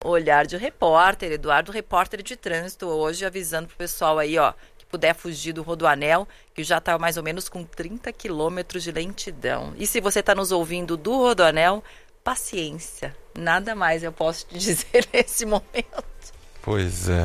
Olhar de repórter, Eduardo, repórter de trânsito, hoje avisando pro pessoal aí, ó, que puder fugir do Rodoanel, que já tá mais ou menos com 30 quilômetros de lentidão. E se você tá nos ouvindo do Rodoanel, paciência, nada mais eu posso te dizer nesse momento. Pois é.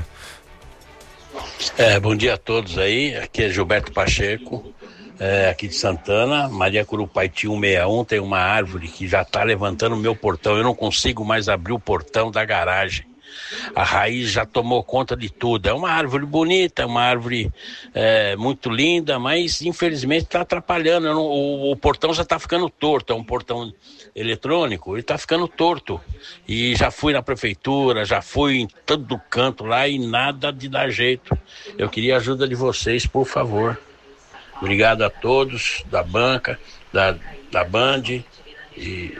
Bom dia a todos aí, aqui é Gilberto Pacheco, aqui de Santana, Maria Curupaiti 161, tem uma árvore que já está levantando o meu portão, eu não consigo mais abrir o portão da garagem, a raiz já tomou conta de tudo, é uma árvore bonita, uma árvore muito linda, mas infelizmente está atrapalhando, o portão já está ficando torto, é um portão eletrônico, ele está ficando torto, e já fui na prefeitura, já fui em todo canto lá e nada de dar jeito. Eu queria a ajuda de vocês, por favor. Obrigado a todos da banca, da Band e...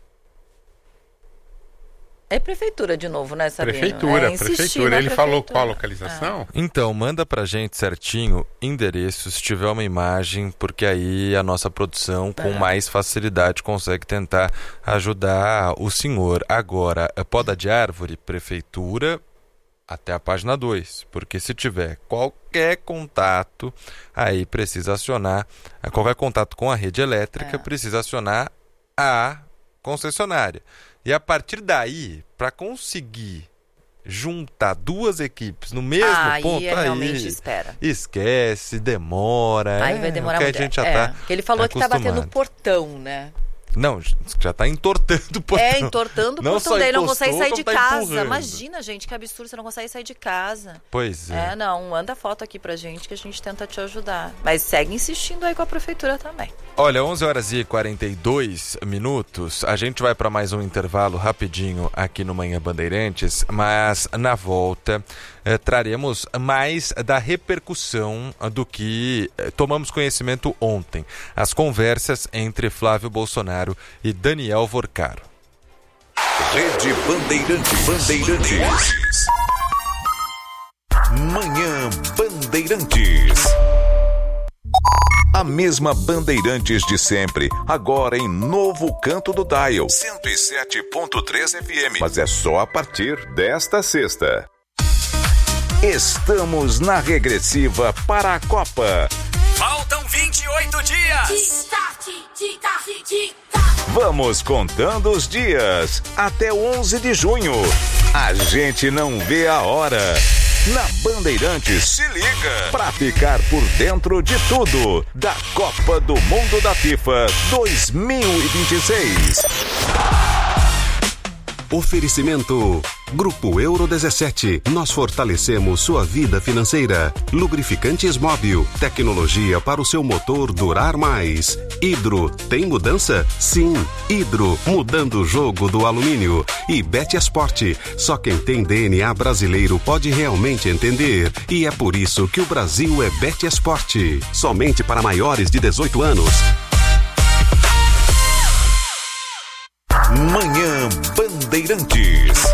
É prefeitura de novo, né, Sabino? Prefeitura. Ele falou qual a prefeitura. localização? Então, manda pra gente certinho, endereço, se tiver uma imagem, porque aí a nossa produção com mais facilidade consegue tentar ajudar o senhor. Agora, poda de árvore, prefeitura, até a página 2, porque se tiver qualquer contato, aí precisa acionar, qualquer contato com a rede elétrica, precisa acionar a concessionária. E a partir daí, para conseguir juntar duas equipes no mesmo ponto, aí realmente espera. Esquece, demora. Aí vai demorar muito. A gente já tá Ele falou que tá batendo o portão, né? Não, já tá entortando o portão. Entortando o não portão dele, não encostou, consegue sair de tá casa. empurrando. Imagina, gente, que absurdo, você não consegue sair de casa. Pois é. Não, manda foto aqui pra gente que a gente tenta te ajudar. Mas segue insistindo aí com a prefeitura também. Olha, 11h42, a gente vai para mais um intervalo rapidinho aqui no Manhã Bandeirantes, mas na volta traremos mais da repercussão do que tomamos conhecimento ontem. As conversas entre Flávio Bolsonaro e Daniel Vorcaro. Rede Bandeirantes. Manhã Bandeirantes. A mesma Bandeirantes de sempre, agora em novo canto do dial, 107.3 FM. Mas é só a partir desta sexta. Estamos na regressiva para a Copa. Faltam 28 dias. Vamos contando os dias até 11 de junho. A gente não vê a hora. Na Bandeirantes, se liga pra ficar por dentro de tudo da Copa do Mundo da FIFA 2026. Oferecimento Grupo Euro 17. Nós fortalecemos sua vida financeira. Lubrificantes Móbil. Tecnologia para o seu motor durar mais. Hidro. Tem mudança? Sim. Hidro. Mudando o jogo do alumínio. E Betesporte. Só quem tem DNA brasileiro pode realmente entender. E é por isso que o Brasil é Betesporte. Somente para maiores de 18 anos. Manhã Bandeirantes.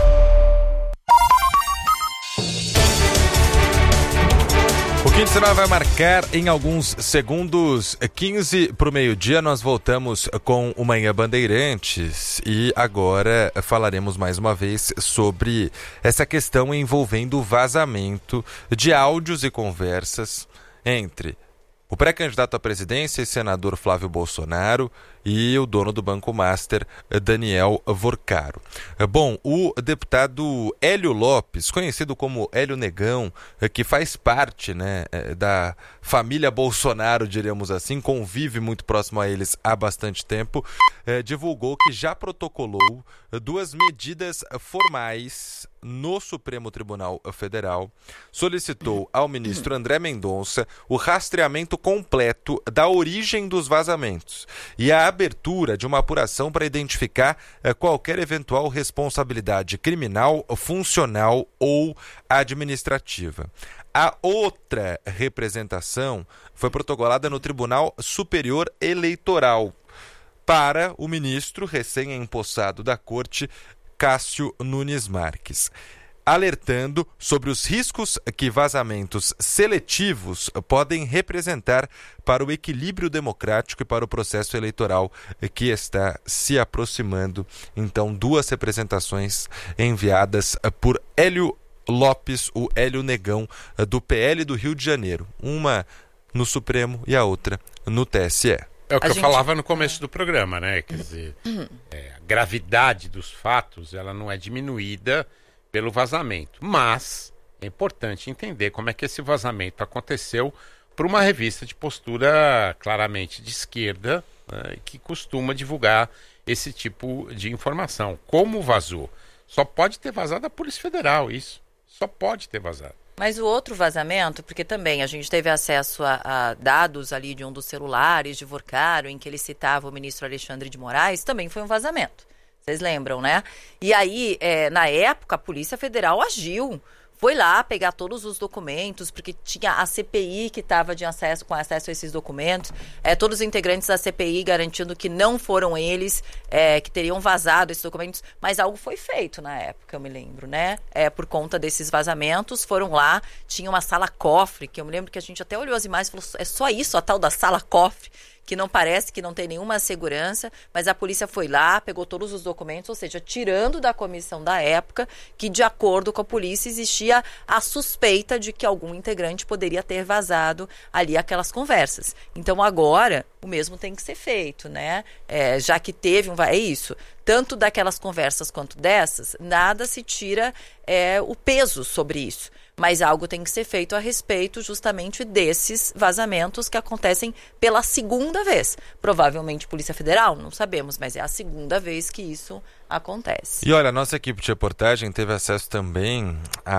O Quinto Sinal vai marcar em alguns segundos, 15 para o meio-dia. Nós voltamos com o Manhã Bandeirantes e agora falaremos mais uma vez sobre essa questão envolvendo o vazamento de áudios e conversas entre o pré-candidato à presidência e senador Flávio Bolsonaro e o dono do Banco Master, Daniel Vorcaro. Bom, o deputado Hélio Lopes, conhecido como Hélio Negão, que faz parte, né, da família Bolsonaro, diríamos assim, convive muito próximo a eles há bastante tempo, divulgou que já protocolou duas medidas formais no Supremo Tribunal Federal, solicitou ao ministro André Mendonça o rastreamento completo da origem dos vazamentos e a abertura de uma apuração para identificar qualquer eventual responsabilidade criminal, funcional ou administrativa. A outra representação foi protocolada no Tribunal Superior Eleitoral para o ministro recém-empossado da Corte, Cássio Nunes Marques. alertando sobre os riscos que vazamentos seletivos podem representar para o equilíbrio democrático e para o processo eleitoral que está se aproximando. Então, 2 representações enviadas por Hélio Lopes, o Hélio Negão, do PL do Rio de Janeiro. Uma no Supremo e a outra no TSE. É o que eu falava no começo do programa, né? Quer dizer, a gravidade dos fatos, ela não é diminuída pelo vazamento. Mas é importante entender como é que esse vazamento aconteceu por uma revista de postura claramente de esquerda, né, que costuma divulgar esse tipo de informação. Como vazou? Só pode ter vazado a Polícia Federal, isso. Só pode ter vazado. Mas o outro vazamento, porque também a gente teve acesso a dados ali de um dos celulares de Vorcaro, em que ele citava o ministro Alexandre de Moraes, também foi um vazamento. Vocês lembram, né? E aí, na época, a Polícia Federal agiu. Foi lá pegar todos os documentos, porque tinha a CPI que estava com acesso a esses documentos. Todos os integrantes da CPI garantindo que não foram eles que teriam vazado esses documentos. Mas algo foi feito na época, eu me lembro, né? Por conta desses vazamentos, foram lá, tinha uma sala-cofre, que eu me lembro que a gente até olhou as imagens e falou, é só isso, a tal da sala-cofre, que não parece que não tem nenhuma segurança, mas a polícia foi lá, pegou todos os documentos, ou seja, tirando da comissão da época que, de acordo com a polícia, existia a suspeita de que algum integrante poderia ter vazado ali aquelas conversas. Então, agora, o mesmo tem que ser feito, né? Já que teve é isso. Tanto daquelas conversas quanto dessas, nada se tira o peso sobre isso. Mas algo tem que ser feito a respeito justamente desses vazamentos que acontecem pela segunda vez. Provavelmente Polícia Federal, não sabemos, mas é a segunda vez que isso acontece. E olha, a nossa equipe de reportagem teve acesso também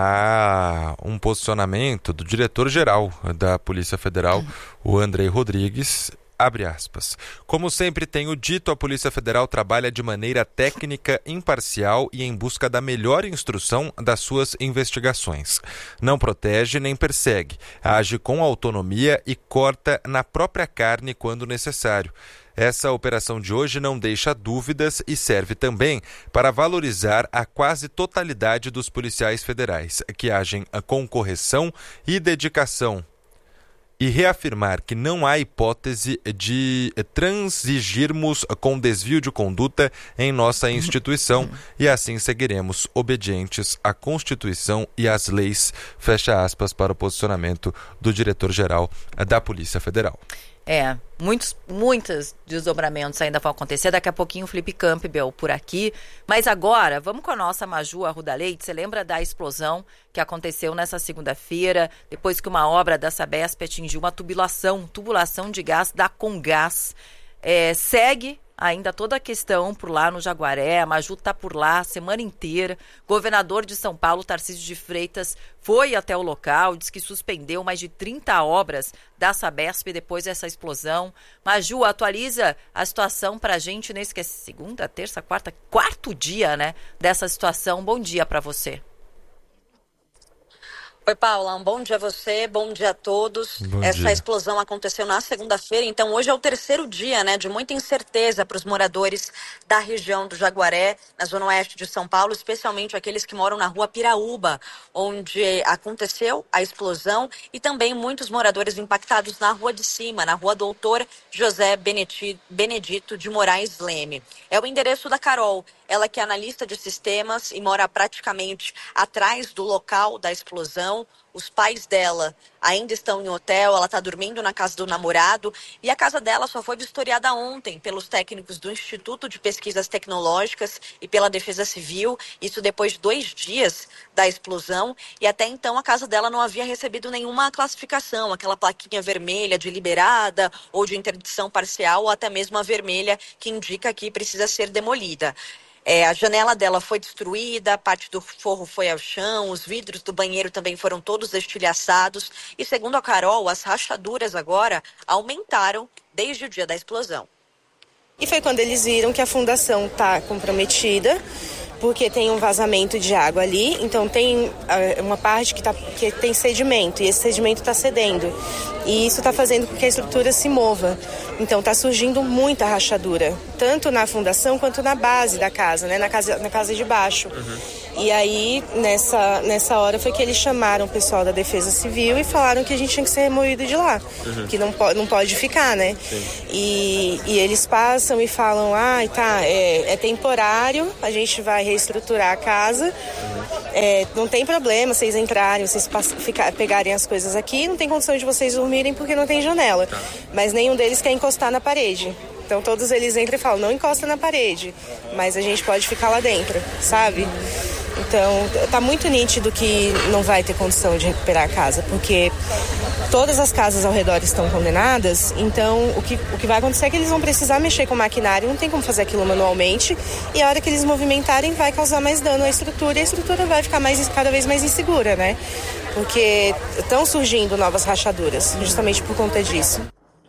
a um posicionamento do diretor-geral da Polícia Federal, o Andrei Rodrigues. Abre aspas. Como sempre tenho dito, a Polícia Federal trabalha de maneira técnica, imparcial e em busca da melhor instrução das suas investigações. Não protege nem persegue, age com autonomia e corta na própria carne quando necessário. Essa operação de hoje não deixa dúvidas e serve também para valorizar a quase totalidade dos policiais federais, que agem com correção e dedicação. E reafirmar que não há hipótese de transigirmos com desvio de conduta em nossa instituição e assim seguiremos obedientes à Constituição e às leis, fecha aspas, para o posicionamento do diretor-geral da Polícia Federal. Muitos desdobramentos ainda vão acontecer. Daqui a pouquinho o Felipe Campbell por aqui. Mas agora, vamos com a nossa Maju Arruda Leite. Você lembra da explosão que aconteceu nessa segunda-feira, depois que uma obra da Sabesp atingiu uma tubulação de gás da Comgás? Segue ainda toda a questão por lá no Jaguaré. A Maju está por lá a semana inteira. Governador de São Paulo, Tarcísio de Freitas, foi até o local, disse que suspendeu mais de 30 obras da Sabesp depois dessa explosão. Maju, atualiza a situação para a gente nesse que é segunda, terça, quarto dia, né, dessa situação. Bom dia para você. Oi, Paula, um bom dia a você, bom dia a todos. Essa explosão aconteceu na segunda-feira, então hoje é o terceiro dia, né, de muita incerteza para os moradores da região do Jaguaré, na zona oeste de São Paulo, especialmente aqueles que moram na rua Piraúba, onde aconteceu a explosão, e também muitos moradores impactados na rua de cima, na rua Doutor José Benedito de Moraes Leme. É o endereço da Carol, ela que é analista de sistemas e mora praticamente atrás do local da explosão. Os pais dela ainda estão em hotel, ela está dormindo na casa do namorado e a casa dela só foi vistoriada ontem pelos técnicos do Instituto de Pesquisas Tecnológicas e pela Defesa Civil, isso depois de 2 dias da explosão, e até então a casa dela não havia recebido nenhuma classificação, aquela plaquinha vermelha de liberada ou de interdição parcial ou até mesmo a vermelha que indica que precisa ser demolida. A janela dela foi destruída, parte do forro foi ao chão, os vidros do banheiro também foram todos estilhaçados e, segundo a Carol, as rachaduras agora aumentaram desde o dia da explosão. E foi quando eles viram que a fundação está comprometida, porque tem um vazamento de água ali, então tem uma parte que tem sedimento, e esse sedimento está cedendo. E isso está fazendo com que a estrutura se mova. Então está surgindo muita rachadura, tanto na fundação quanto na base da casa, né? na casa de baixo. E aí, nessa hora foi que eles chamaram o pessoal da Defesa Civil e falaram que a gente tinha que ser removido de lá, que não pode ficar, né? E eles passam e falam, é temporário, a gente vai reestruturar a casa, não tem problema vocês entrarem, vocês pegarem as coisas aqui, não tem condição de vocês dormirem porque não tem janela. Mas nenhum deles quer encostar na parede. Então todos eles entram e falam, não encosta na parede, mas a gente pode ficar lá dentro, sabe? Então, tá muito nítido que não vai ter condição de recuperar a casa, porque todas as casas ao redor estão condenadas, então o que vai acontecer é que eles vão precisar mexer com o maquinário, não tem como fazer aquilo manualmente, e a hora que eles movimentarem vai causar mais dano à estrutura, e a estrutura vai ficar cada vez mais insegura, né? Porque estão surgindo novas rachaduras, justamente por conta disso.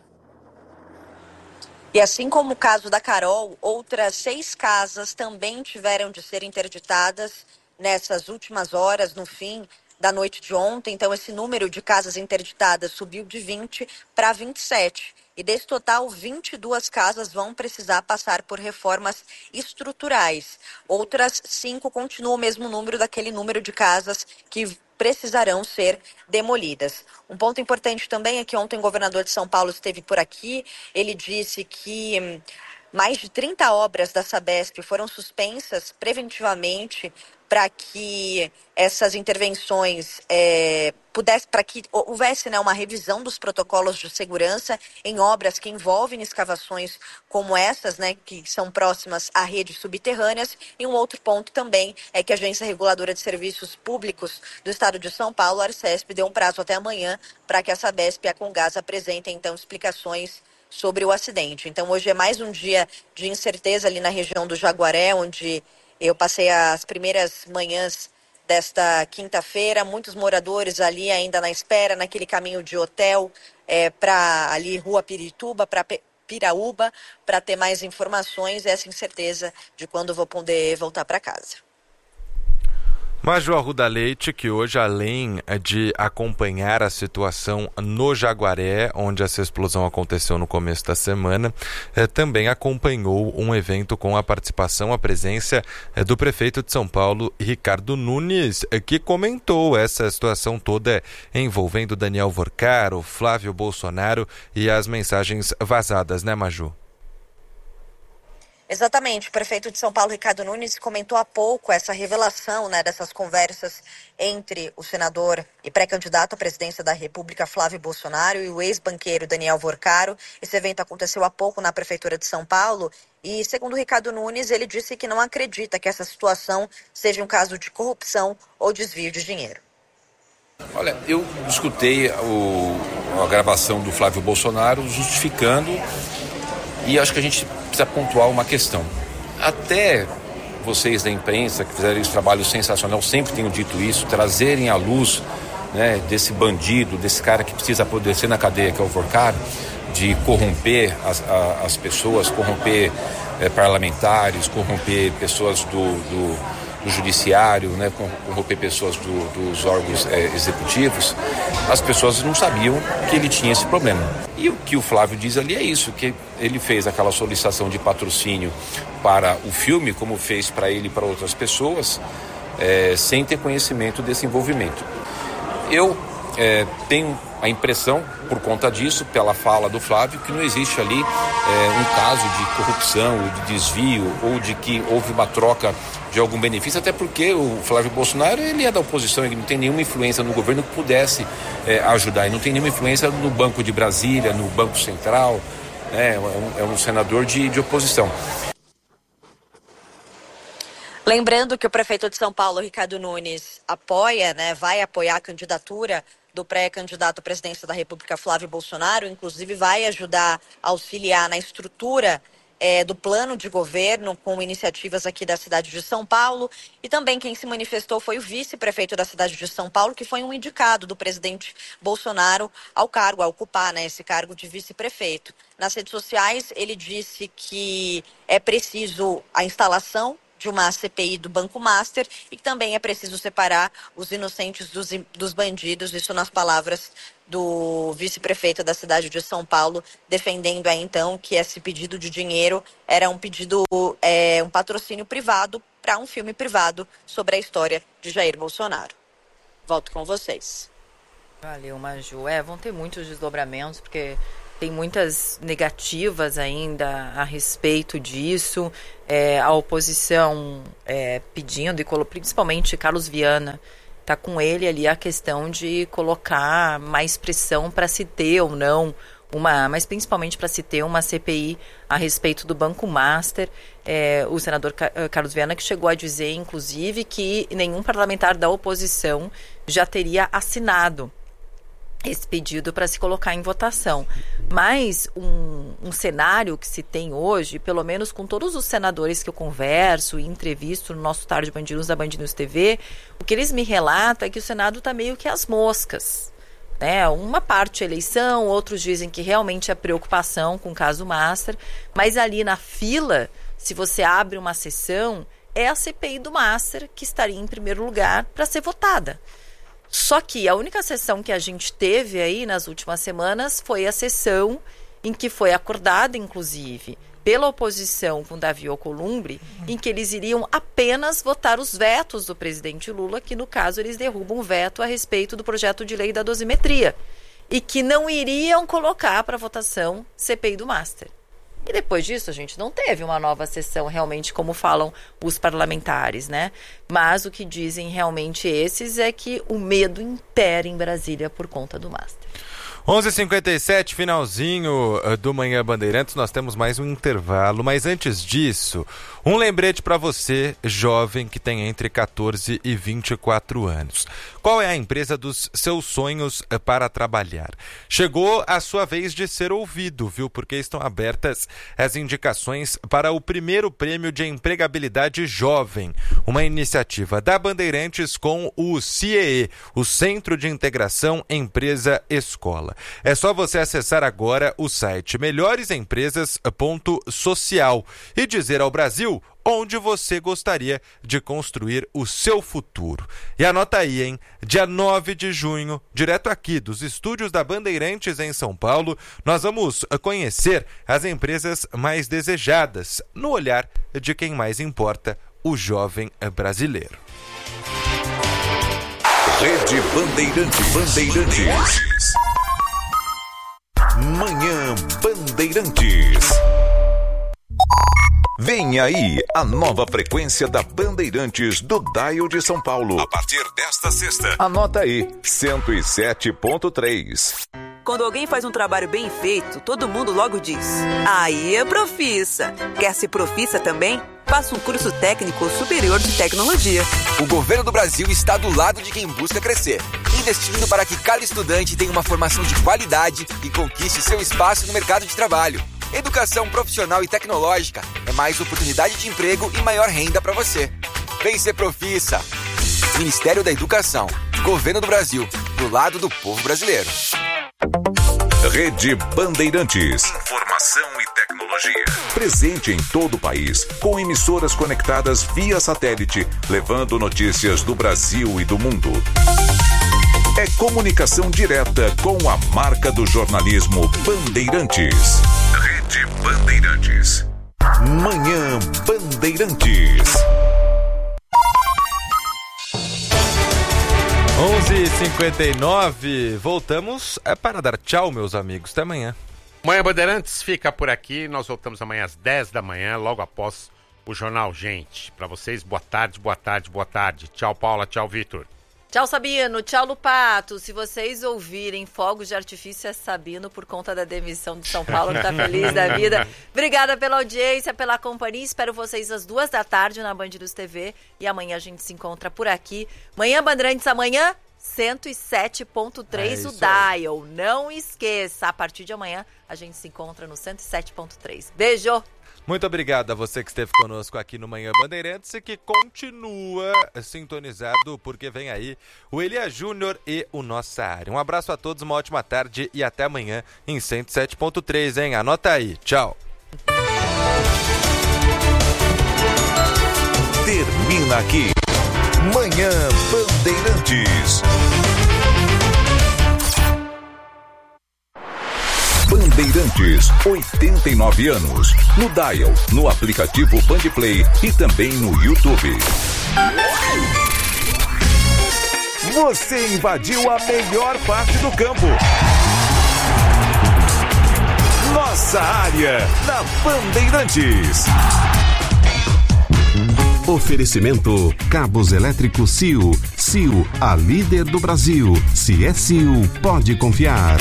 E assim como o caso da Carol, outras 6 casas também tiveram de ser interditadas nessas últimas horas, no fim da noite de ontem. Então, esse número de casas interditadas subiu de 20 para 27. E desse total, 22 casas vão precisar passar por reformas estruturais. Outras 5 continuam o mesmo número daquele número de casas que precisarão ser demolidas. Um ponto importante também é que ontem o governador de São Paulo esteve por aqui. Ele disse que mais de 30 obras da Sabesp foram suspensas preventivamente para que essas intervenções para que houvesse uma revisão dos protocolos de segurança em obras que envolvem escavações como essas, que são próximas a redes subterrâneas. E um outro ponto também é que a Agência Reguladora de Serviços Públicos do Estado de São Paulo, a Arcesp, deu um prazo até amanhã para que a Sabesp e a Comgás apresentem, então, explicações sobre o acidente. Então, hoje é mais um dia de incerteza ali na região do Jaguaré, onde eu passei as primeiras manhãs desta quinta-feira, muitos moradores ali ainda na espera, naquele caminho de hotel para ali Rua Pirituba, para Piraúba, para ter mais informações e essa incerteza de quando vou poder voltar para casa. Maju Arruda Leite, que hoje, além de acompanhar a situação no Jaguaré, onde essa explosão aconteceu no começo da semana, também acompanhou um evento com a participação, a presença do prefeito de São Paulo, Ricardo Nunes, que comentou essa situação toda envolvendo Daniel Vorcaro, Flávio Bolsonaro e as mensagens vazadas, né, Maju? Exatamente, o prefeito de São Paulo, Ricardo Nunes, comentou há pouco essa revelação dessas conversas entre o senador e pré-candidato à presidência da República, Flávio Bolsonaro, e o ex-banqueiro Daniel Vorcaro. Esse evento aconteceu há pouco na Prefeitura de São Paulo e, segundo Ricardo Nunes, ele disse que não acredita que essa situação seja um caso de corrupção ou desvio de dinheiro. Olha, eu escutei a gravação do Flávio Bolsonaro justificando, e acho que a gente precisa pontuar uma questão. Até vocês da imprensa, que fizeram esse trabalho sensacional, sempre tenho dito isso, trazerem à luz desse bandido, desse cara que precisa apodrecer na cadeia, que é o Vorcaro, de corromper as pessoas, corromper parlamentares, corromper pessoas do judiciário, corromper pessoas dos órgãos executivos. As pessoas não sabiam que ele tinha esse problema. E o que o Flávio diz ali é isso, que ele fez aquela solicitação de patrocínio para o filme, como fez para ele e para outras pessoas, sem ter conhecimento desse envolvimento. Eu tenho a impressão, por conta disso, pela fala do Flávio, que não existe ali um caso de corrupção, ou de desvio, ou de que houve uma troca de algum benefício, até porque o Flávio Bolsonaro, ele é da oposição, ele não tem nenhuma influência no governo que pudesse ajudar, ele não tem nenhuma influência no Banco de Brasília, no Banco Central, é um senador de oposição. Lembrando que o prefeito de São Paulo, Ricardo Nunes, vai apoiar a candidatura do pré-candidato à presidência da República, Flávio Bolsonaro, inclusive vai ajudar a auxiliar na estrutura do plano de governo com iniciativas aqui da cidade de São Paulo. E também quem se manifestou foi o vice-prefeito da cidade de São Paulo, que foi um indicado do presidente Bolsonaro ao cargo, a ocupar esse cargo de vice-prefeito. Nas redes sociais, ele disse que é preciso a instalação de uma CPI do Banco Master e que também é preciso separar os inocentes dos bandidos, isso nas palavras do vice-prefeito da cidade de São Paulo, defendendo então que esse pedido de dinheiro era um pedido, um patrocínio privado para um filme privado sobre a história de Jair Bolsonaro. Volto com vocês. Valeu, Maju. Vão ter muitos desdobramentos, porque tem muitas negativas ainda a respeito disso. A oposição pedindo, e principalmente Carlos Viana, está com ele ali a questão de colocar mais pressão para se ter ou não mas principalmente para se ter uma CPI a respeito do Banco Master. O senador Carlos Viana que chegou a dizer, inclusive, que nenhum parlamentar da oposição já teria assinado esse pedido para se colocar em votação. Mas um cenário que se tem hoje, pelo menos com todos os senadores que eu converso e entrevisto no nosso Tarde Band News da Band News TV, o que eles me relatam é que o Senado está meio que às moscas. Uma parte eleição, outros dizem que realmente é preocupação com o caso Master, mas ali na fila, se você abre uma sessão, é a CPI do Master que estaria em primeiro lugar para ser votada. Só que a única sessão que a gente teve aí nas últimas semanas foi a sessão em que foi acordada, inclusive, pela oposição com Davi Alcolumbre, em que eles iriam apenas votar os vetos do presidente Lula, que no caso eles derrubam o veto a respeito do projeto de lei da dosimetria, e que não iriam colocar para votação CPI do Master. E depois disso a gente não teve uma nova sessão realmente como falam os parlamentares, né? Mas o que dizem realmente esses é que o medo impera em Brasília por conta do Master. 11h57, finalzinho do Manhã Bandeirantes, nós temos mais um intervalo, mas antes disso, um lembrete para você, jovem que tem entre 14 e 24 anos. Qual é a empresa dos seus sonhos para trabalhar? Chegou a sua vez de ser ouvido, viu? Porque estão abertas as indicações para o primeiro prêmio de empregabilidade jovem, uma iniciativa da Bandeirantes com o CIEE, o Centro de Integração Empresa-Escola. É só você acessar agora o site melhoresempresas.social e dizer ao Brasil onde você gostaria de construir o seu futuro. E anota aí, hein? Dia 9 de junho, direto aqui dos estúdios da Bandeirantes em São Paulo, nós vamos conhecer as empresas mais desejadas no olhar de quem mais importa, o jovem brasileiro. Rede Bandeirantes. Manhã Bandeirantes. Vem aí a nova frequência da Bandeirantes do Dial de São Paulo. A partir desta sexta. Anota aí, 107.3. Quando alguém faz um trabalho bem feito, todo mundo logo diz: aí é Profissa. Quer ser Profissa também? Faça um curso técnico superior de tecnologia. O governo do Brasil está do lado de quem busca crescer, investindo para que cada estudante tenha uma formação de qualidade e conquiste seu espaço no mercado de trabalho. Educação profissional e tecnológica é mais oportunidade de emprego e maior renda para você. Vem ser Profissa. Ministério da Educação. Governo do Brasil. Do lado do povo brasileiro. Rede Bandeirantes. Informação e tecnologia. Presente em todo o país, com emissoras conectadas via satélite, levando notícias do Brasil e do mundo. É comunicação direta com a marca do jornalismo Bandeirantes. Rede Bandeirantes. Manhã Bandeirantes. 11h59, voltamos para dar tchau, meus amigos. Até amanhã. Manhã Bandeirantes fica por aqui. Nós voltamos amanhã às 10 da manhã, logo após o Jornal Gente. Para vocês, boa tarde, boa tarde, boa tarde. Tchau, Paula. Tchau, Vitor. Tchau, Sabino. Tchau, Lupato. Se vocês ouvirem fogos de artifício, é Sabino por conta da demissão de São Paulo, que tá feliz da vida. Obrigada pela audiência, pela companhia. Espero vocês às 2 da tarde na Band News TV. E amanhã a gente se encontra por aqui. Manhã Bandeirantes, amanhã, 107.3 o dial. Não esqueça, a partir de amanhã a gente se encontra no 107.3. Beijo! Muito obrigado a você que esteve conosco aqui no Manhã Bandeirantes e que continua sintonizado, porque vem aí o Elia Júnior e o Nossa Área. Um abraço a todos, uma ótima tarde e até amanhã em 107.3, hein? Anota aí. Tchau. Termina aqui Manhã Bandeirantes. Bandeirantes. 89 anos. No dial, no aplicativo Bandplay e também no YouTube. Você invadiu a melhor parte do campo. Nossa área, na Bandeirantes. Oferecimento Cabos Elétricos Sil. Sil, a líder do Brasil. Se é Sil, pode confiar.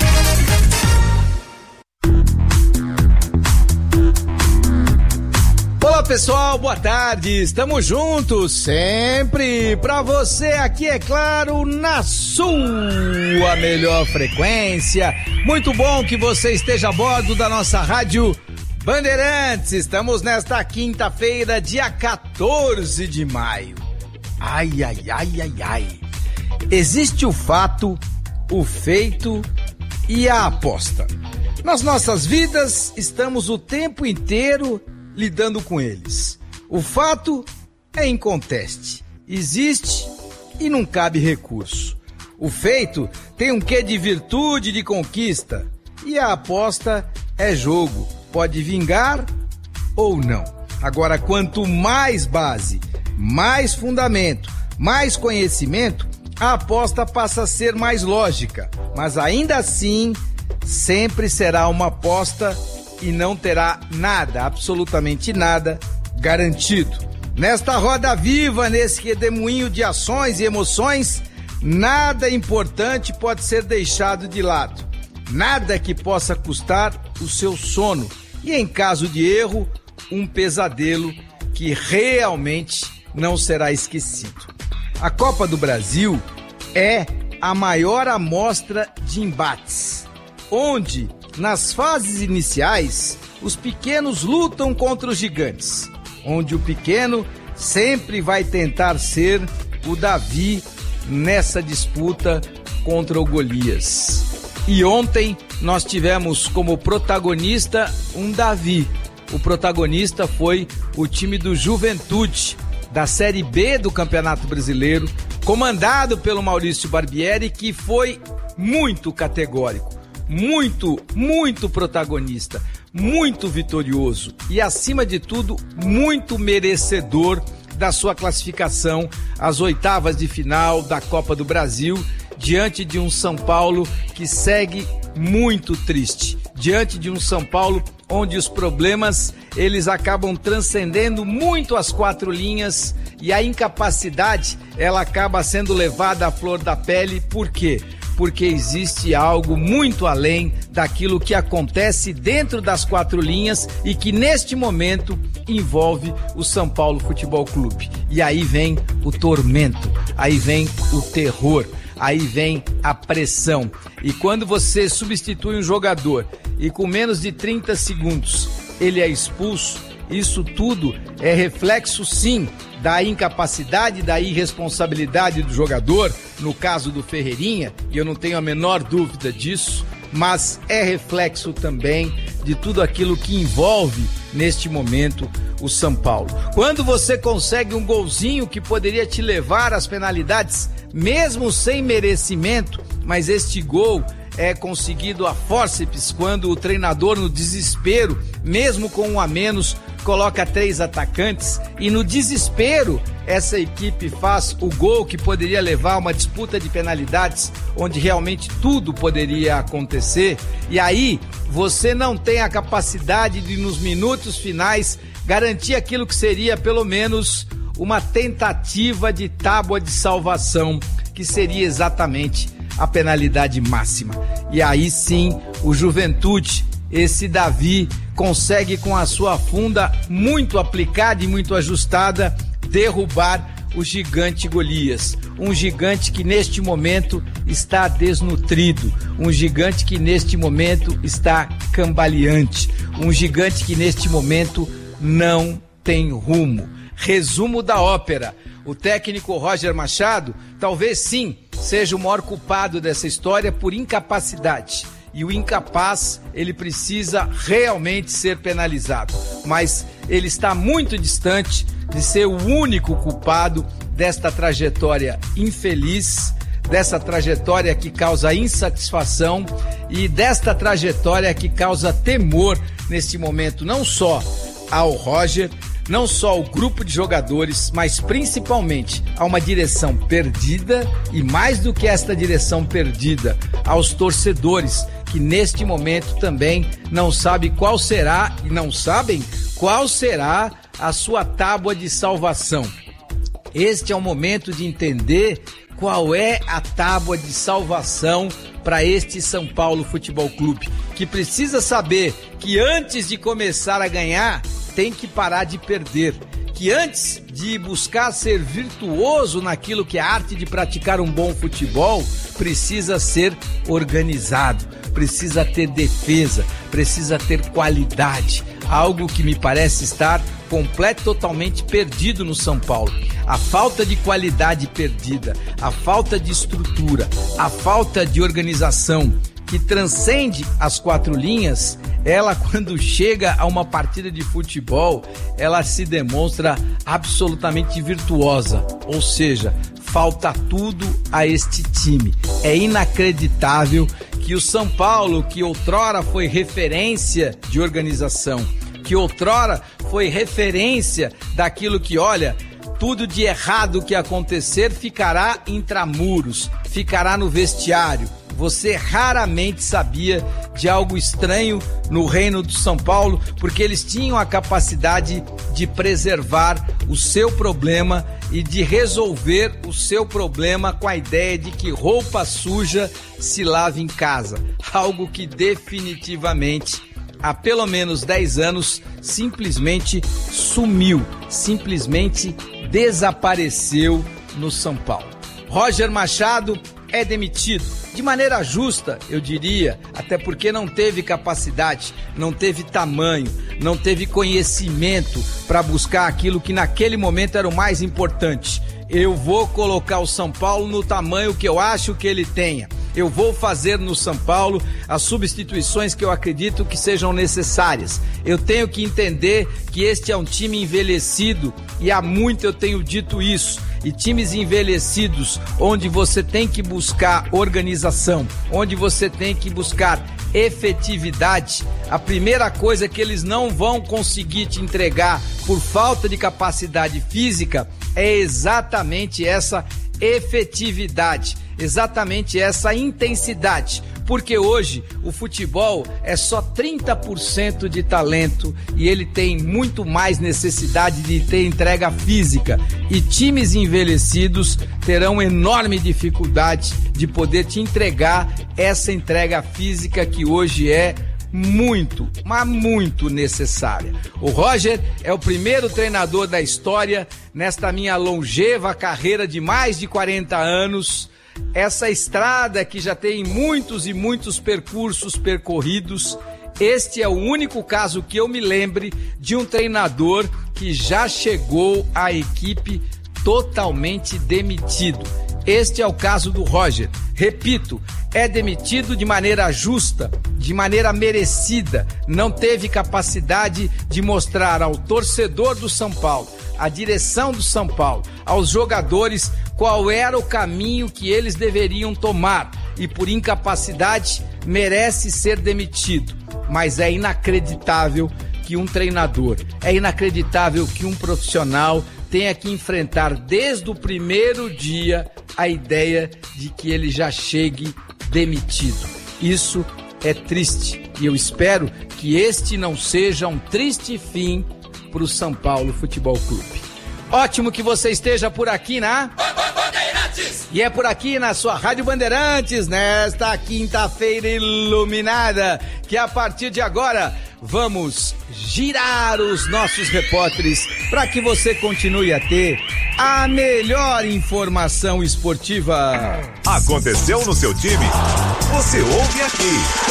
Olá pessoal, boa tarde, estamos juntos sempre pra você aqui, é claro, na sua melhor frequência. Muito bom que você esteja a bordo da nossa rádio Bandeirantes. Estamos nesta quinta-feira, dia 14 de maio. Ai. Existe o fato, o feito e a aposta. Nas nossas vidas, estamos o tempo inteiro lidando com eles. O fato é inconteste, existe e não cabe recurso. O feito tem um quê de virtude, de conquista, e a aposta é jogo, pode vingar ou não. Agora, quanto mais base, mais fundamento, mais conhecimento, a aposta passa a ser mais lógica, mas ainda assim sempre será uma aposta e não terá nada, absolutamente nada, garantido. Nesta roda viva, nesse redemoinho de ações e emoções, nada importante pode ser deixado de lado. Nada que possa custar o seu sono. E em caso de erro, um pesadelo que realmente não será esquecido. A Copa do Brasil é a maior amostra de embates, onde nas fases iniciais, os pequenos lutam contra os gigantes, onde o pequeno sempre vai tentar ser o Davi nessa disputa contra o Golias. E ontem nós tivemos como protagonista um Davi. O protagonista foi o time do Juventude, da Série B do Campeonato Brasileiro, comandado pelo Maurício Barbieri, que foi muito categórico. Muito protagonista, muito vitorioso e, acima de tudo, muito merecedor da sua classificação às oitavas de final da Copa do Brasil, diante de um São Paulo que segue muito triste, diante de um São Paulo onde os problemas eles acabam transcendendo muito as quatro linhas e a incapacidade ela acaba sendo levada à flor da pele. Por quê? Porque existe algo muito além daquilo que acontece dentro das quatro linhas e que neste momento envolve o São Paulo Futebol Clube. E aí vem o tormento, aí vem o terror, aí vem a pressão. E quando você substitui um jogador e com menos de 30 segundos ele é expulso, isso tudo é reflexo, sim, da incapacidade, da irresponsabilidade do jogador, no caso do Ferreirinha, e eu não tenho a menor dúvida disso, mas é reflexo também de tudo aquilo que envolve, neste momento, o São Paulo. Quando você consegue um golzinho que poderia te levar às penalidades, mesmo sem merecimento, mas este gol é conseguido a fórceps, quando o treinador, no desespero, mesmo com um a menos, coloca 3 atacantes e no desespero essa equipe faz o gol que poderia levar a uma disputa de penalidades onde realmente tudo poderia acontecer. E aí você não tem a capacidade de, nos minutos finais, garantir aquilo que seria pelo menos uma tentativa de tábua de salvação, que seria exatamente a penalidade máxima. E aí sim o Juventude, esse Davi, consegue, com a sua funda muito aplicada e muito ajustada, derrubar o gigante Golias. Um gigante que neste momento está desnutrido, um gigante que neste momento está cambaleante, um gigante que neste momento não tem rumo. Resumo da ópera: o técnico Roger Machado talvez sim seja o maior culpado dessa história por incapacidade. E o incapaz, ele precisa realmente ser penalizado. Mas ele está muito distante de ser o único culpado desta trajetória infeliz, dessa trajetória que causa insatisfação e desta trajetória que causa temor neste momento, não só ao Roger, não só ao grupo de jogadores, mas principalmente a uma direção perdida e, mais do que esta direção perdida, aos torcedores que neste momento também não sabem qual será a sua tábua de salvação. Este é o momento de entender qual é a tábua de salvação para este São Paulo Futebol Clube, que precisa saber que antes de começar a ganhar, tem que parar de perder, que antes de buscar ser virtuoso naquilo que é a arte de praticar um bom futebol, precisa ser organizado, precisa ter defesa, precisa ter qualidade, algo que me parece estar totalmente perdido no São Paulo. A falta de qualidade perdida, a falta de estrutura, a falta de organização que transcende as quatro linhas, ela, quando chega a uma partida de futebol, ela se demonstra absolutamente virtuosa, ou seja, falta tudo a este time. É inacreditável que o São Paulo, que outrora foi referência de organização, que outrora foi referência daquilo que, olha, tudo de errado que acontecer ficará intramuros, ficará no vestiário. Você raramente sabia de algo estranho no reino do São Paulo, porque eles tinham a capacidade de preservar o seu problema e de resolver o seu problema com a ideia de que roupa suja se lava em casa. Algo que definitivamente, há pelo menos 10 anos, simplesmente sumiu, simplesmente desapareceu no São Paulo. Roger Machado é demitido, de maneira justa, eu diria, até porque não teve capacidade, não teve tamanho, não teve conhecimento para buscar aquilo que naquele momento era o mais importante. Eu vou colocar o São Paulo no tamanho que eu acho que ele tenha. Eu vou fazer no São Paulo as substituições que eu acredito que sejam necessárias. Eu tenho que entender que este é um time envelhecido e há muito eu tenho dito isso. E times envelhecidos, onde você tem que buscar organização, onde você tem que buscar efetividade, a primeira coisa que eles não vão conseguir te entregar por falta de capacidade física é exatamente essa efetividade, exatamente essa intensidade, porque hoje o futebol é só 30% de talento e ele tem muito mais necessidade de ter entrega física, e times envelhecidos terão enorme dificuldade de poder te entregar essa entrega física que hoje é muito, mas muito necessária. O Roger é o primeiro treinador da história nesta minha longeva carreira de mais de 40 anos, essa estrada que já tem muitos e muitos percursos percorridos. Este é o único caso que eu me lembre de um treinador que já chegou à equipe totalmente demitido. Este é o caso do Roger. Repito, é demitido de maneira justa, de maneira merecida. Não teve capacidade de mostrar ao torcedor do São Paulo, à direção do São Paulo, aos jogadores, qual era o caminho que eles deveriam tomar. E por incapacidade merece ser demitido. Mas é inacreditável que um treinador, é inacreditável que um profissional tenha que enfrentar desde o primeiro dia a ideia de que ele já chegue demitido. Isso é triste e eu espero que este não seja um triste fim para o São Paulo Futebol Clube. Ótimo que você esteja por aqui na Bandeirantes. E é por aqui na sua Rádio Bandeirantes, nesta quinta-feira iluminada, que a partir de agora vamos girar os nossos repórteres para que você continue a ter a melhor informação esportiva. Aconteceu no seu time? Você ouve aqui.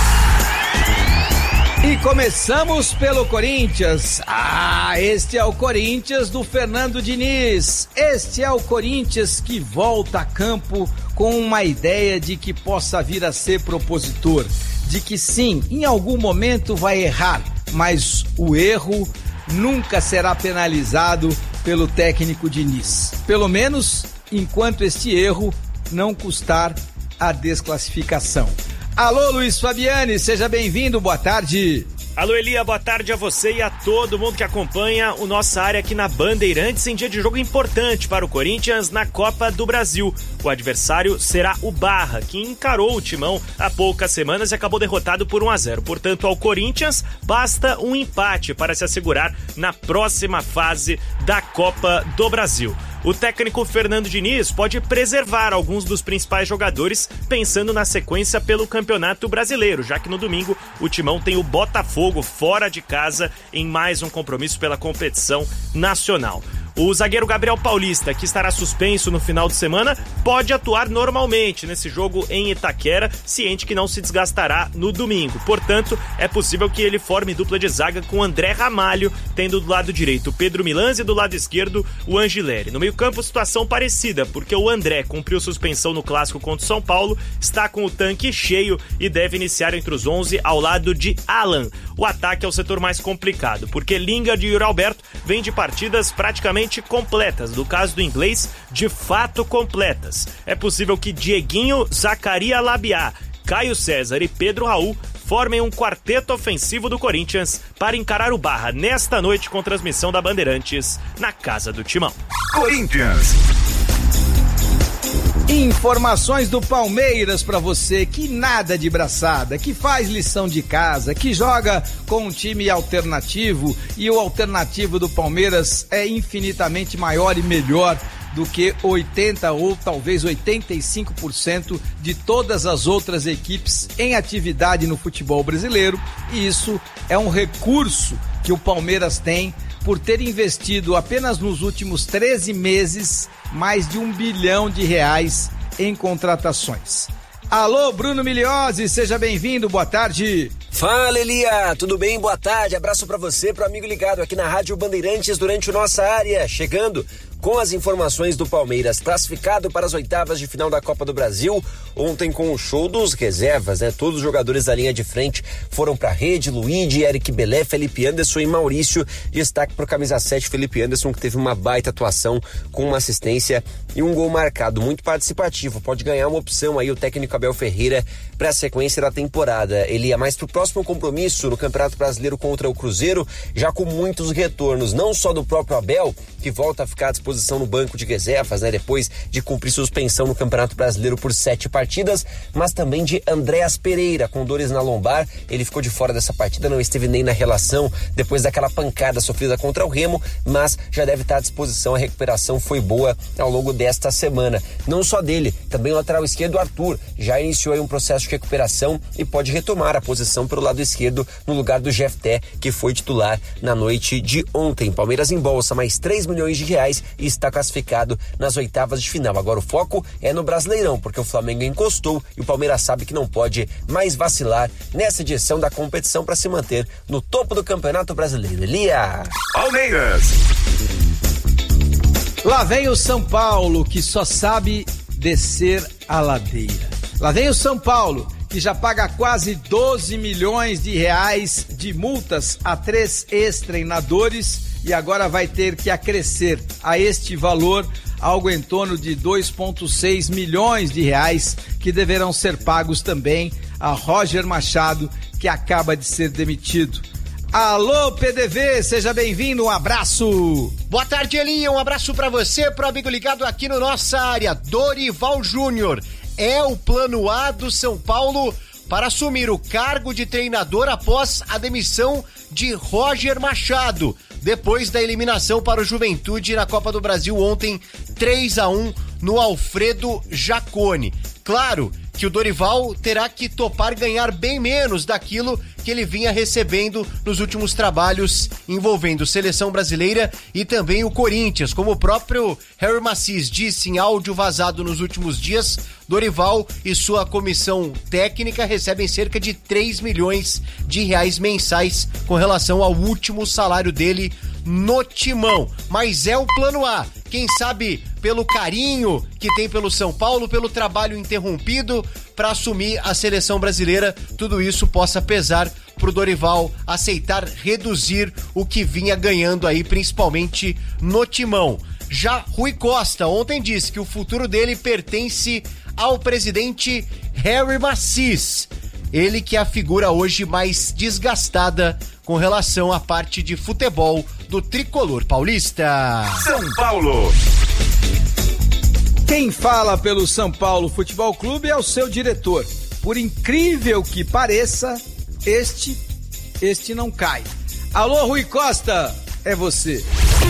E começamos pelo Corinthians. Este é o Corinthians do Fernando Diniz. Este é o Corinthians que volta a campo com uma ideia de que possa vir a ser propositor. De que sim, em algum momento vai errar, mas o erro nunca será penalizado pelo técnico Diniz. Pelo menos enquanto este erro não custar a desclassificação. Alô, Luiz Fabiani, seja bem-vindo, boa tarde. Alô, Elia, boa tarde a você e a todo mundo que acompanha o Nossa Área aqui na Bandeirantes em dia de jogo importante para o Corinthians na Copa do Brasil. O adversário será o Barra, que encarou o Timão há poucas semanas e acabou derrotado por 1-0. Portanto, ao Corinthians basta um empate para se assegurar na próxima fase da Copa do Brasil. O técnico Fernando Diniz pode preservar alguns dos principais jogadores pensando na sequência pelo Campeonato Brasileiro, já que no domingo o Timão tem o Botafogo fora de casa em mais um compromisso pela competição nacional. O zagueiro Gabriel Paulista, que estará suspenso no final de semana, pode atuar normalmente nesse jogo em Itaquera, ciente que não se desgastará no domingo. Portanto, é possível que ele forme dupla de zaga com André Ramalho, tendo do lado direito o Pedro Milans e do lado esquerdo o Angileri. No meio-campo, situação parecida, porque o André cumpriu suspensão no clássico contra o São Paulo, está com o tanque cheio e deve iniciar entre os 11 ao lado de Alan. O ataque é o setor mais complicado, porque Lingard e Yuri Alberto vêm de partidas praticamente completas, no caso do inglês, de fato completas. É possível que Dieguinho, Zacaria Labiá, Caio César e Pedro Raul formem um quarteto ofensivo do Corinthians para encarar o Barra nesta noite com transmissão da Bandeirantes na Casa do Timão. Corinthians. Informações do Palmeiras para você que nada de braçada, que faz lição de casa, que joga com um time alternativo, e o alternativo do Palmeiras é infinitamente maior e melhor do que 80% ou talvez 85% de todas as outras equipes em atividade no futebol brasileiro, e isso é um recurso que o Palmeiras tem por ter investido apenas nos últimos 13 meses mais de R$1 bilhão em contratações. Alô, Bruno Miliozzi, seja bem-vindo, boa tarde. Fala, Elia, tudo bem? Boa tarde, abraço pra você, pro amigo ligado aqui na Rádio Bandeirantes durante o Nossa Área, chegando com as informações do Palmeiras, classificado para as oitavas de final da Copa do Brasil, ontem com o show dos reservas, né? Todos os jogadores da linha de frente foram pra rede, Luigi, Eric Belé, Felipe Anderson e Maurício. Destaque pro camisa 7, Felipe Anderson, que teve uma baita atuação com uma assistência e um gol marcado, muito participativo, pode ganhar uma opção aí o técnico Abel Ferreira para a sequência da temporada. Ele ia mais pro próximo compromisso no Campeonato Brasileiro contra o Cruzeiro, já com muitos retornos, não só do próprio Abel, que volta a ficar à disposição no banco de reservas, né, depois de cumprir suspensão no Campeonato Brasileiro por 7 partidas, mas também de Andréas Pereira, com dores na lombar. Ele ficou de fora dessa partida, não esteve nem na relação depois daquela pancada sofrida contra o Remo, mas já deve estar à disposição. A recuperação foi boa ao longo desta semana. Não só dele, também o lateral esquerdo Arthur já iniciou aí um processo de recuperação e pode retomar a posição pelo lado esquerdo no lugar do Jefté, que foi titular na noite de ontem. Palmeiras embolsa mais R$3 milhões e está classificado nas oitavas de final. Agora o foco é no Brasileirão, porque o Flamengo encostou e o Palmeiras sabe que não pode mais vacilar nessa edição da competição para se manter no topo do Campeonato Brasileiro. Elia! Palmeiras! Lá vem o São Paulo, que só sabe descer a ladeira. Lá vem o São Paulo, que já paga quase R$12 milhões de multas a 3 ex-treinadores e agora vai ter que acrescer a este valor algo em torno de R$2,6 milhões que deverão ser pagos também a Roger Machado, que acaba de ser demitido. Alô, PDV, seja bem-vindo, um abraço. Boa tarde, Elinho, um abraço pra você, pro amigo ligado aqui no Nossa Área. Dorival Júnior é o plano A do São Paulo para assumir o cargo de treinador após a demissão de Roger Machado, depois da eliminação para o Juventude na Copa do Brasil ontem, 3-1 no Alfredo Jaconi. Claro que o Dorival terá que topar ganhar bem menos daquilo que ele vinha recebendo nos últimos trabalhos envolvendo seleção brasileira e também o Corinthians. Como o próprio Harry Macis disse em áudio vazado nos últimos dias, Dorival e sua comissão técnica recebem cerca de R$3 milhões mensais com relação ao último salário dele no Timão. Mas é o plano A. Quem sabe pelo carinho que tem pelo São Paulo, pelo trabalho interrompido para assumir a seleção brasileira, tudo isso possa pesar pro Dorival aceitar reduzir o que vinha ganhando aí, principalmente no Timão. Já Rui Costa ontem disse que o futuro dele pertence ao presidente Harry Macis. Ele que é a figura hoje mais desgastada com relação à parte de futebol do tricolor paulista. São Paulo. Quem fala pelo São Paulo Futebol Clube é o seu diretor. Por incrível que pareça, este não cai. Alô, Rui Costa, é você.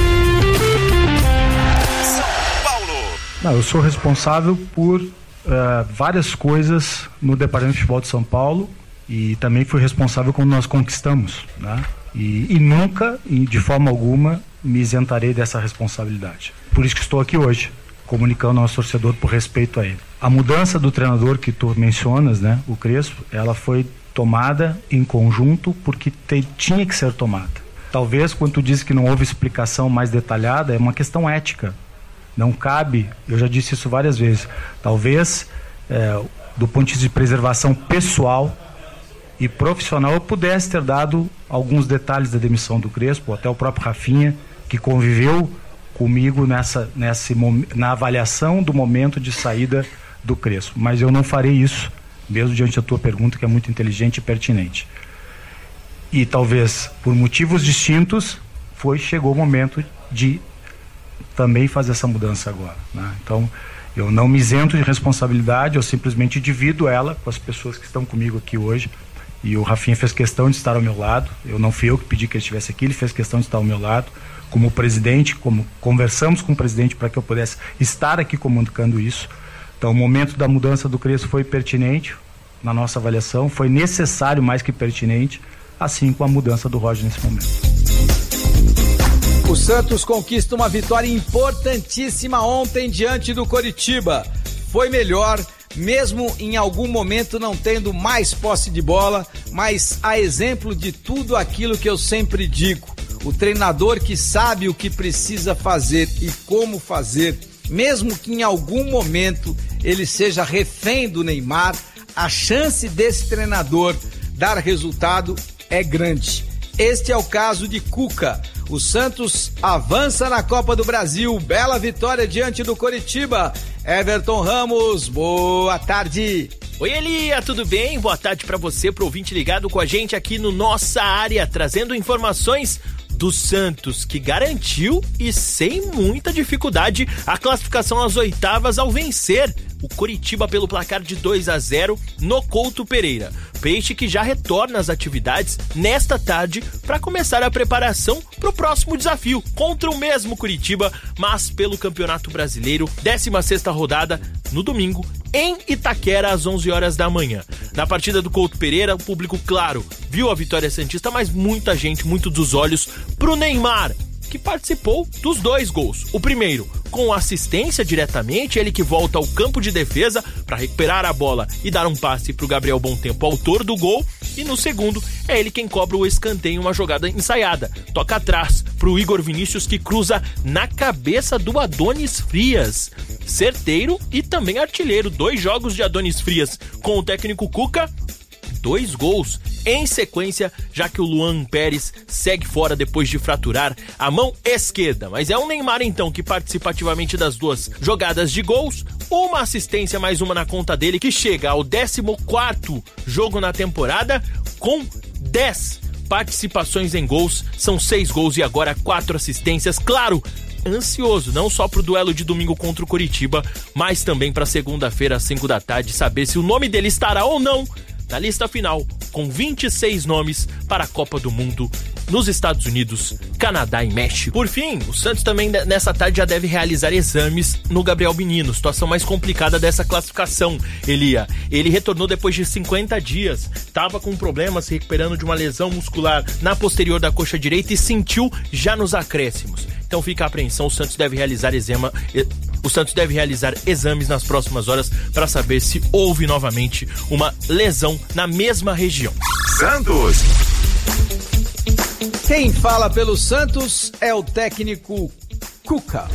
São Paulo. Não, eu sou responsável por várias coisas no Departamento de Futebol de São Paulo e também fui responsável quando nós conquistamos, né? E nunca, de forma alguma, me isentarei dessa responsabilidade. Por isso que estou aqui hoje, comunicando ao nosso torcedor por respeito a ele. A mudança do treinador que tu mencionas, né, o Crespo, ela foi tomada em conjunto porque tinha que ser tomada. Talvez, quando tu diz que não houve explicação mais detalhada, é uma questão ética. Não cabe, eu já disse isso várias vezes, talvez, do ponto de vista de preservação pessoal e profissional, eu pudesse ter dado alguns detalhes da demissão do Crespo, até o próprio Rafinha, que conviveu comigo na avaliação do momento de saída do Crespo. Mas eu não farei isso, mesmo diante da tua pergunta, que é muito inteligente e pertinente. E talvez, por motivos distintos, chegou o momento de também fazer essa mudança agora, né? Então, eu não me isento de responsabilidade, eu simplesmente divido ela com as pessoas que estão comigo aqui hoje. E o Rafinha fez questão de estar ao meu lado. Eu não fui eu que pedi que ele estivesse aqui, ele fez questão de estar ao meu lado. Como presidente, como conversamos com o presidente para que eu pudesse estar aqui comunicando isso. Então, o momento da mudança do Crespo foi pertinente na nossa avaliação, foi necessário mais que pertinente, assim como a mudança do Roger nesse momento. O Santos conquista uma vitória importantíssima ontem diante do Coritiba. Foi melhor, mesmo em algum momento não tendo mais posse de bola, mas a exemplo de tudo aquilo que eu sempre digo. O treinador que sabe o que precisa fazer e como fazer, mesmo que em algum momento ele seja refém do Neymar, a chance desse treinador dar resultado é grande. Este é o caso de Cuca. O Santos avança na Copa do Brasil. Bela vitória diante do Coritiba. Everton Ramos, boa tarde. Oi, Elia, tudo bem? Boa tarde para você, pro ouvinte ligado com a gente aqui no Nossa Área, trazendo informações do Santos, que garantiu e sem muita dificuldade a classificação às oitavas ao vencer o Coritiba pelo placar de 2-0 no Couto Pereira. Peixe que já retorna às atividades nesta tarde para começar a preparação para o próximo desafio contra o mesmo Coritiba, mas pelo Campeonato Brasileiro, 16ª rodada no domingo em Itaquera às 11 horas da manhã. Na partida do Couto Pereira, o público, claro, viu a vitória santista, mas muita gente, muito dos olhos pro Neymar, que participou dos 2 gols. O primeiro, com assistência diretamente, ele que volta ao campo de defesa para recuperar a bola e dar um passe para o Gabriel Bontempo, autor do gol. E no segundo, é ele quem cobra o escanteio, uma jogada ensaiada. Toca atrás para o Igor Vinícius, que cruza na cabeça do Adonis Frias. Certeiro e também artilheiro. 2 jogos de Adonis Frias com o técnico Cuca, 2 gols em sequência, já que o Luan Pérez segue fora depois de fraturar a mão esquerda. Mas é o Neymar, então, que participa ativamente das 2 jogadas de gols, uma assistência, mais uma na conta dele, que chega ao 14º jogo na temporada, com 10 participações em gols, são 6 gols e agora 4 assistências, claro, ansioso, não só pro duelo de domingo contra o Coritiba, mas também para segunda-feira às 5 da tarde, saber se o nome dele estará ou não na lista final, com 26 nomes para a Copa do Mundo nos Estados Unidos, Canadá e México. Por fim, o Santos também nessa tarde já deve realizar exames no Gabriel Menino, situação mais complicada dessa classificação, Elia. Ele retornou depois de 50 dias, estava com problemas, se recuperando de uma lesão muscular na posterior da coxa direita e sentiu já nos acréscimos. Então fica a apreensão, o Santos deve realizar exames nas próximas horas para saber se houve novamente uma lesão na mesma região. Santos. Quem fala pelo Santos é o técnico Cuca.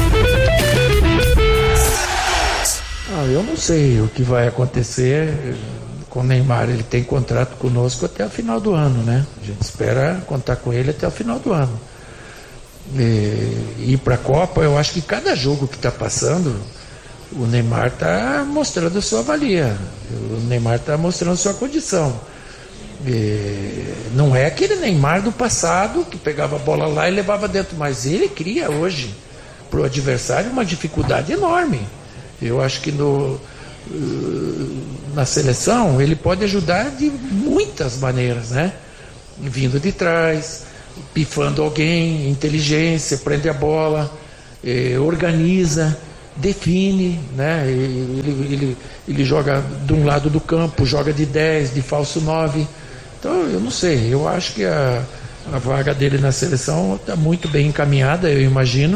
Eu não sei o que vai acontecer com o Neymar. Ele tem contrato conosco até o final do ano, né? A gente espera contar com ele até o final do ano. ir para a Copa, eu acho que cada jogo que está passando, o Neymar está mostrando a sua valia, o Neymar está mostrando a sua condição. Não é aquele Neymar do passado que pegava a bola lá e levava dentro, mas ele cria hoje para o adversário uma dificuldade enorme. Eu acho que na seleção ele pode ajudar de muitas maneiras, né? Vindo de trás, pifando alguém, inteligência, prende a bola, organiza, define, né? Ele joga de um lado do campo, joga de 10, de falso 9. Então eu não sei, eu acho que a vaga dele na seleção está muito bem encaminhada, eu imagino,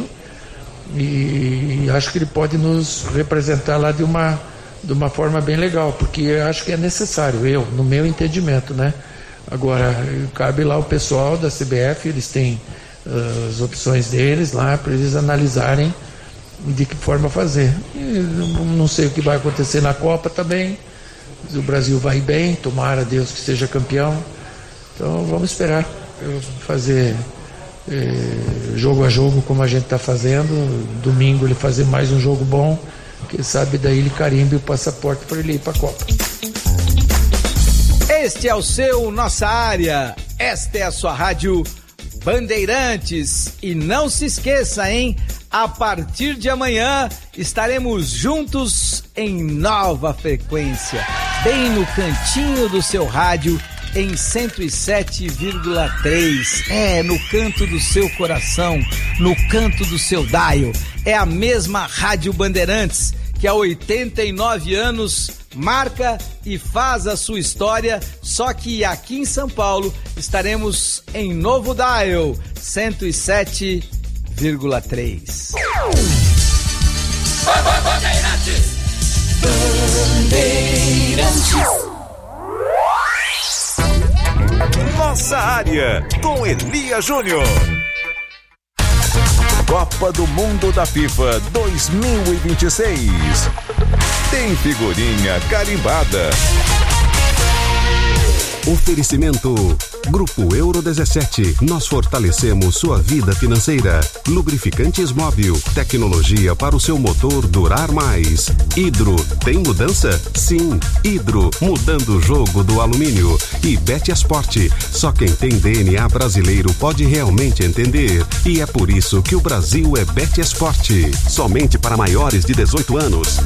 e acho que ele pode nos representar lá de uma forma bem legal, porque eu acho que é necessário, no meu entendimento, né? Agora, cabe lá o pessoal da CBF, eles têm as opções deles lá para eles analisarem de que forma fazer. Não sei o que vai acontecer na Copa também, o Brasil vai bem, tomara Deus que seja campeão, então vamos esperar fazer jogo a jogo como a gente está fazendo. Domingo ele fazer mais um jogo bom, quem sabe daí ele carimbe o passaporte para ele ir para a Copa. Este é o seu Nossa Área, esta é a sua rádio Bandeirantes, e não se esqueça, hein? A partir de amanhã estaremos juntos em nova frequência, bem no cantinho do seu rádio, em 107,3. No canto do seu coração, no canto do seu dial. É a mesma Rádio Bandeirantes que há 89 anos marca e faz a sua história, só que aqui em São Paulo estaremos em novo dial, 107,3. Nossa Área, com Elia Júnior. Copa do Mundo da FIFA 2026. Tem figurinha carimbada. Oferecimento Grupo Euro 17. Nós fortalecemos sua vida financeira. Lubrificantes Móbil. Tecnologia para o seu motor durar mais. Hidro. Tem mudança? Sim. Hidro. Mudando o jogo do alumínio. E Betiasport. Só quem tem DNA brasileiro pode realmente entender. E é por isso que o Brasil é Betiasport. Somente para maiores de 18 anos.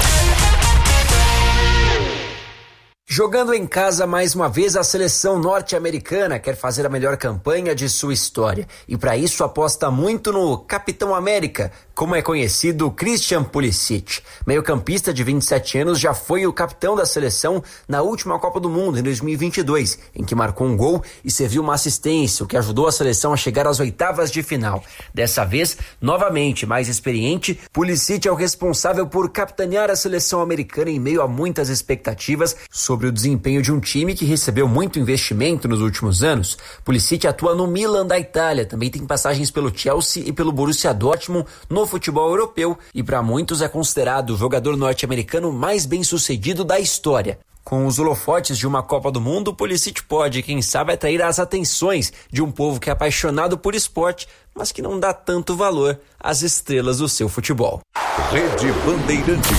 Jogando em casa mais uma vez, a seleção norte-americana quer fazer a melhor campanha de sua história. E para isso aposta muito no Capitão América, como é conhecido Christian Pulisic. Meio-campista de 27 anos, já foi o capitão da seleção na última Copa do Mundo, em 2022, em que marcou um gol e serviu uma assistência, o que ajudou a seleção a chegar às oitavas de final. Dessa vez, novamente mais experiente, Pulisic é o responsável por capitanear a seleção americana em meio a muitas expectativas sobre o desempenho de um time que recebeu muito investimento nos últimos anos. Pulisic atua no Milan da Itália, também tem passagens pelo Chelsea e pelo Borussia Dortmund no futebol europeu e para muitos é considerado o jogador norte-americano mais bem-sucedido da história. Com os holofotes de uma Copa do Mundo, Pulisic pode, quem sabe, atrair as atenções de um povo que é apaixonado por esporte, mas que não dá tanto valor às estrelas do seu futebol. Rede Bandeirantes.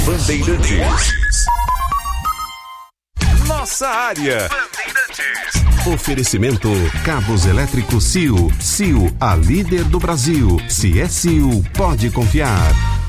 Nossa Área. Oferecimento Cabos Elétricos CIO. CIO, a líder do Brasil. Se é CIO, pode confiar.